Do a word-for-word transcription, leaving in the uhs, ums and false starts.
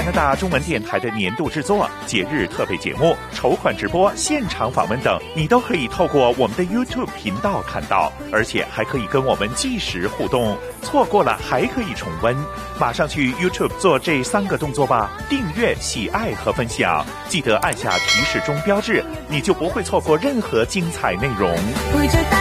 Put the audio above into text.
拿大中文电台的年度制作、节日特备节目、筹款直播、现场访问等，你都可以透过我们的 YouTube 频道看到，而且还可以跟我们即时互动。错过了还可以重温，马上去 YouTube 做这三个动作吧：订阅、喜爱和分享，记得按下提示钟标志，你就不会错过任何精彩内容。